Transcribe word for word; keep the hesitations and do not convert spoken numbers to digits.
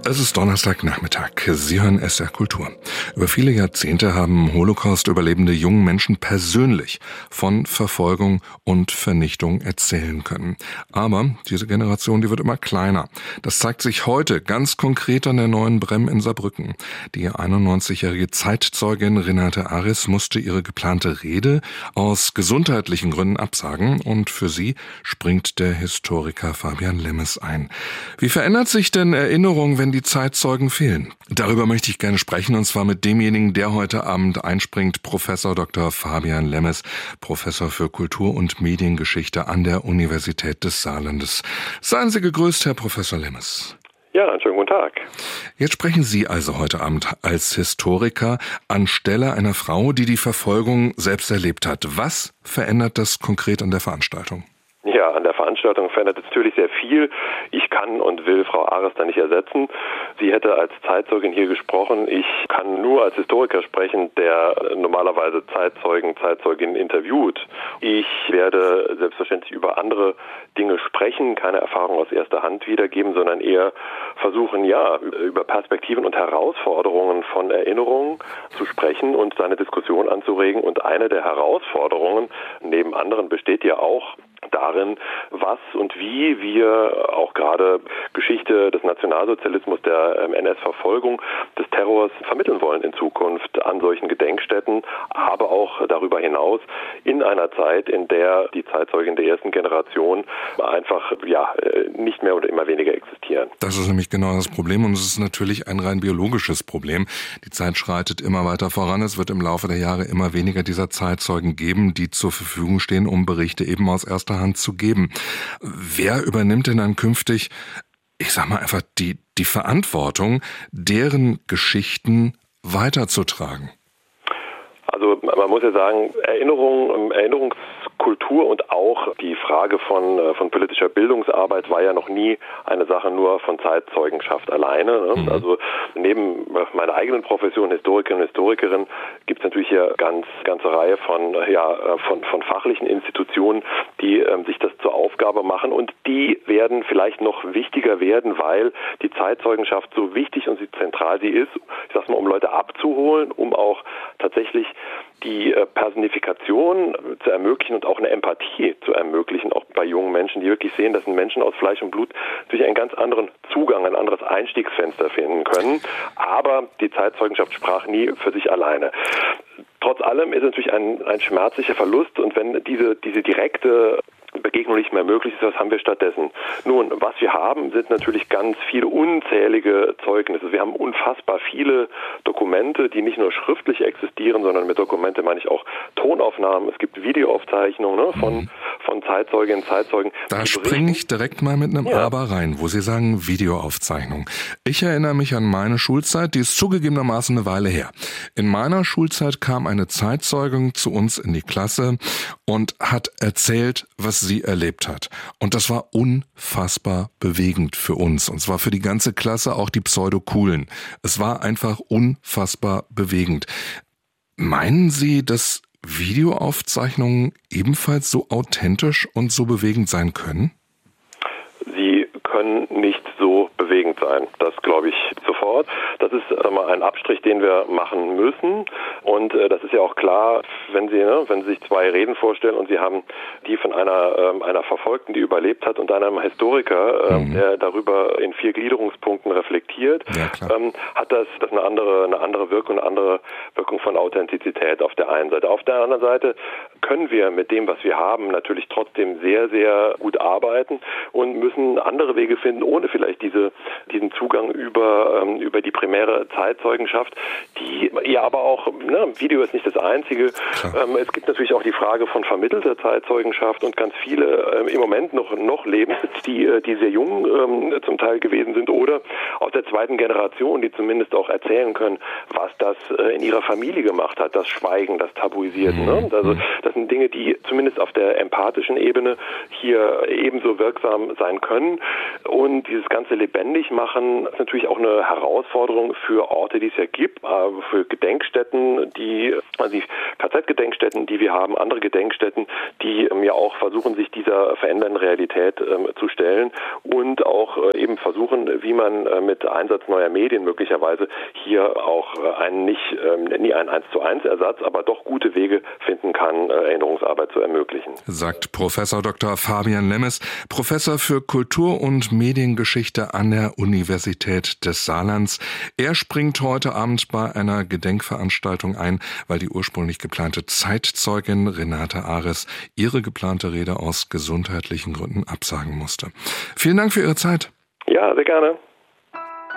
Es ist Donnerstagnachmittag. Sie hören S R Kultur. Über viele Jahrzehnte haben Holocaust-überlebende junge Menschen persönlich von Verfolgung und Vernichtung erzählen können. Aber diese Generation, die wird immer kleiner. Das zeigt sich heute ganz konkret an der Neuen Brem in Saarbrücken. Die einundneunzigjährige Zeitzeugin Renate Aris musste ihre geplante Rede aus gesundheitlichen Gründen absagen und für sie springt der Historiker Fabian Lemmes ein. Wie verändert sich denn Erinnerung, wenn die Zeitzeugen fehlen? Darüber möchte ich gerne sprechen, und zwar mit demjenigen, der heute Abend einspringt, Professor Doktor Fabian Lemmes, Professor für Kultur- und Mediengeschichte an der Universität des Saarlandes. Seien Sie gegrüßt, Herr Professor Lemmes. Ja, einen schönen guten Tag. Jetzt sprechen Sie also heute Abend als Historiker anstelle einer Frau, die die Verfolgung selbst erlebt hat. Was verändert das konkret an der Veranstaltung? Ja, an der Veranstaltung verändert es natürlich sehr viel. Ich kann und will Frau Aris da nicht ersetzen. Sie hätte als Zeitzeugin hier gesprochen. Ich kann nur als Historiker sprechen, der normalerweise Zeitzeugen, Zeitzeuginnen interviewt. Ich werde selbstverständlich über andere Dinge sprechen, keine Erfahrung aus erster Hand wiedergeben, sondern eher versuchen, ja, über Perspektiven und Herausforderungen von Erinnerungen zu sprechen und seine Diskussion anzuregen. Und eine der Herausforderungen, neben anderen, besteht ja auch darin, was und wie wir auch gerade Geschichte des Nationalsozialismus, der N S-Verfolgung, des Terrors vermitteln wollen in Zukunft an solchen Gedenkstätten, aber auch darüber hinaus in einer Zeit, in der die Zeitzeugen der ersten Generation einfach ja nicht mehr oder immer weniger existieren. Das ist nämlich genau das Problem, und es ist natürlich ein rein biologisches Problem. Die Zeit schreitet immer weiter voran. Es wird im Laufe der Jahre immer weniger dieser Zeitzeugen geben, die zur Verfügung stehen, um Berichte eben aus erster Hand zu geben. Wer übernimmt denn dann künftig, ich sag mal einfach, die, die Verantwortung, deren Geschichten weiterzutragen? Also man muss ja sagen, Erinnerung, Erinnerungskultur und auch die Frage von, von politischer Bildungsarbeit war ja noch nie eine Sache nur von Zeitzeugenschaft alleine. Ne? Mhm. Also neben meiner eigenen Profession, Historikerin und Historikerin, gibt es natürlich hier ganz ganze Reihe von, ja, von, von fachlichen Institutionen, die ähm, sich das zur Aufgabe machen, und die werden vielleicht noch wichtiger werden, weil die Zeitzeugenschaft so wichtig und so zentral sie ist, ich sag's mal, um Leute abzuholen, um auch tatsächlich die Personifikation zu ermöglichen und auch eine Empathie zu ermöglichen, auch bei jungen Menschen, die wirklich sehen, dass ein Menschen aus Fleisch und Blut durch einen ganz anderen Zugang, ein anderes Einstiegsfenster finden können. Aber die Zeitzeugenschaft sprach nie für sich alleine. Trotz allem ist es natürlich ein, ein schmerzlicher Verlust, und wenn diese, diese direkte Begegnung nicht mehr möglich ist, was haben wir stattdessen? Nun, was wir haben, sind natürlich ganz viele unzählige Zeugnisse. Wir haben unfassbar viele Dokumente, die nicht nur schriftlich existieren, sondern mit Dokumente meine ich auch Tonaufnahmen. Es gibt Videoaufzeichnungen ne, von, von Zeitzeuginnen und Zeitzeugen. Da springe ich direkt mal mit einem ja. Aber rein, wo Sie sagen Videoaufzeichnung. Ich erinnere mich an meine Schulzeit, die ist zugegebenermaßen eine Weile her. In meiner Schulzeit kam eine Zeitzeugin zu uns in die Klasse und hat erzählt, was sie erlebt hat. Und das war unfassbar bewegend für uns. Und zwar für die ganze Klasse, auch die Pseudo-Coolen. Es war einfach unfassbar bewegend. Meinen Sie, dass Videoaufzeichnungen ebenfalls so authentisch und so bewegend sein können? Sie können nicht so bewegend sein. Das glaube ich sofort. Das ist äh, mal ein Abstrich, den wir machen müssen. Und äh, das ist ja auch klar, wenn Sie, ne, wenn Sie sich zwei Reden vorstellen und Sie haben die von einer, ähm, einer Verfolgten, die überlebt hat, und einem Historiker, äh, mhm. der darüber in vier Gliederungspunkten reflektiert, ja, ähm, hat das, das eine andere, eine andere Wirkung, eine andere Wirkung von Authentizität auf der einen Seite. Auf der anderen Seite können wir mit dem, was wir haben, natürlich trotzdem sehr, sehr gut arbeiten und müssen andere Wege finden, ohne vielleicht diese, diesen Zugang über, ähm, über die primäre Zeitzeugenschaft, die ja aber auch, ne, Video ist nicht das Einzige. Ähm, es gibt natürlich auch die Frage von vermittelter Zeitzeugenschaft, und ganz viele ähm, im Moment noch, noch leben, die, die sehr jung ähm, zum Teil gewesen sind oder aus der zweiten Generation, die zumindest auch erzählen können, was das äh, in ihrer Familie gemacht hat, das Schweigen, das Tabuisieren. Mhm. Ne? Also das sind Dinge, die zumindest auf der empathischen Ebene hier ebenso wirksam sein können. Und dieses ganze lebendig machen ist natürlich auch eine Herausforderung für Orte, die es ja gibt, für Gedenkstätten, die, also die K Z-Gedenkstätten, die wir haben, andere Gedenkstätten, die ähm, ja auch versuchen, sich dieser verändernden Realität ähm, zu stellen und auch äh, eben versuchen, wie man äh, mit Einsatz neuer Medien möglicherweise hier auch einen nicht, nie einen eins zu eins Ersatz, aber doch gute Wege finden kann, Erinnerungsarbeit zu ermöglichen. Sagt Professor Doktor Fabian Lemmes, Professor für Kultur- und Mediengeschichte an der Universität des Saarlands. Er springt heute Abend bei einer Gedenkveranstaltung ein, weil die ursprünglich geplante Zeitzeugin Renate Ares ihre geplante Rede aus gesundheitlichen Gründen absagen musste. Vielen Dank für Ihre Zeit. Ja, sehr gerne.